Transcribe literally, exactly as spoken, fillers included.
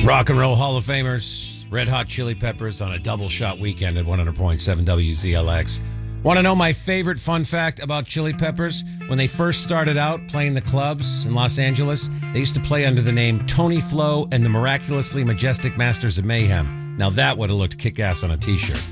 Rock and Roll Hall of Famers, Red Hot Chili Peppers on a double shot weekend at one hundred point seven W Z L X. Want to know my favorite fun fact about Chili Peppers? When they first started out playing the clubs in Los Angeles, they used to play under the name Tony Flo and the Miraculously Majestic Masters of Mayhem. Now that would have looked kick-ass on a t-shirt.